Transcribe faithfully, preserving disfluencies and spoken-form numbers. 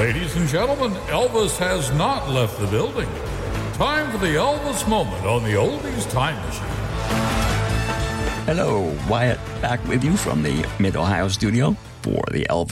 Ladies and gentlemen, Elvis has not left the building. Time for the Elvis moment on the Oldies Time Machine. Hello, Wyatt, back with you from the Mid-Ohio studio for the Elvis